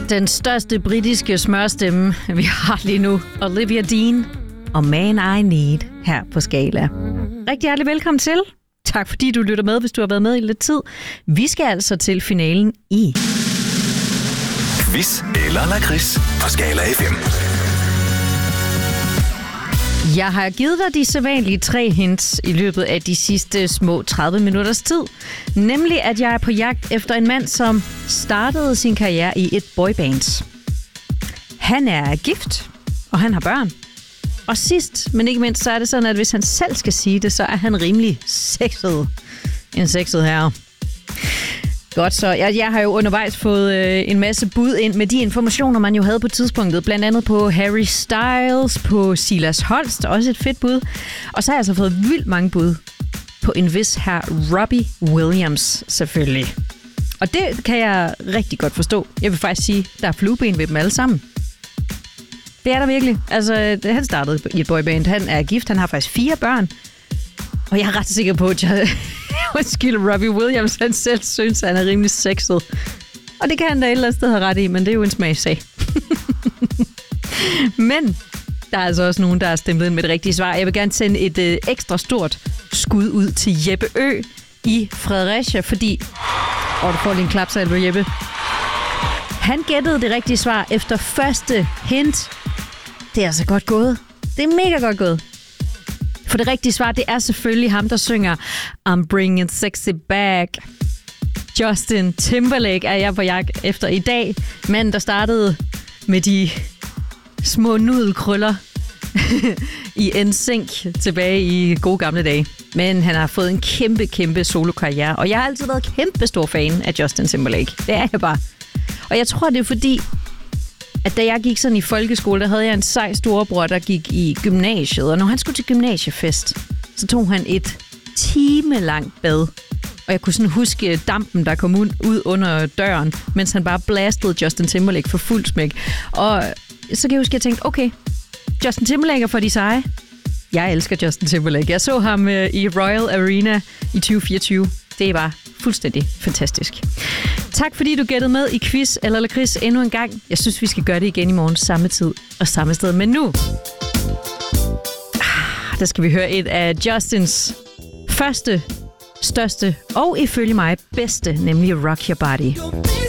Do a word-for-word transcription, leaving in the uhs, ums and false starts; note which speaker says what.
Speaker 1: Den største britiske smørstemme, vi har lige nu, Olivia Dean og Man I Need her på Skala. Rigtig hjertelig velkommen til. Tak fordi du lytter med, hvis du har været med i lidt tid. Vi skal altså til finalen i
Speaker 2: Quiz eller Lakrids på Skala F M.
Speaker 1: Jeg har givet dig de sædvanlige tre hints i løbet af de sidste små tredive minutters tid. Nemlig, at jeg er på jagt efter en mand, som startede sin karriere i et boyband. Han er gift, og han har børn. Og sidst, men ikke mindst, så er det sådan, at hvis han selv skal sige det, så er han rimelig sexet. En sexet herre. Godt, så jeg, jeg har jo undervejs fået øh, en masse bud ind med de informationer, man jo havde på tidspunktet. Blandt andet på Harry Styles, på Silas Holst, også et fedt bud. Og så har jeg altså fået vildt mange bud på en vis her Robbie Williams, selvfølgelig. Og det kan jeg rigtig godt forstå. Jeg vil faktisk sige, der er flueben ved dem alle sammen. Det er der virkelig. Altså, han startede i et boyband. Han er gift, han har faktisk fire børn. Og jeg er ret sikker på, at jeg... Undskyld, Robbie Williams, han selv synes, at han er rimelig sexet. Og det kan han da et eller andet sted have ret i, men det er jo en smagsag. Men der er altså også nogen, der er stemplet ind med det rigtige svar. Jeg vil gerne sende et øh, ekstra stort skud ud til Jeppe Ø i Fredericia, fordi... Åh, du får lige en klapsalve, Jeppe. Han gættede det rigtige svar efter første hint. Det er altså godt gået. Det er mega godt gået. For det rigtige svar, det er selvfølgelig ham, der synger I'm bringing sexy back. Justin Timberlake er jeg på jagt efter i dag. Manden, der startede med de små nudelkrøller i N Sync tilbage i gode gamle dage. Men han har fået en kæmpe, kæmpe solokarriere. Og jeg har altid været kæmpe stor fan af Justin Timberlake. Det er jeg bare. Og jeg tror, det er fordi, at da jeg gik sådan i folkeskole, der havde jeg en sej storebror, der gik i gymnasiet. Og når han skulle til gymnasiefest, så tog han et timelangt bad. Og jeg kunne sådan huske dampen, der kom ud under døren, mens han bare blastede Justin Timberlake for fuld smæk. Og så kan jeg huske, at jeg tænkte, okay, Justin Timberlake er for de seje. Jeg elsker Justin Timberlake. Jeg så ham i Royal Arena i tyve fireogtyve. Det var fuldstændig fantastisk. Tak fordi du gættede med i Quiz eller Lakrids endnu en gang. Jeg synes, vi skal gøre det igen i morgen samme tid og samme sted. Men nu, ah, der skal vi høre et af Justins første, største og ifølge mig bedste, nemlig Rock Your Body.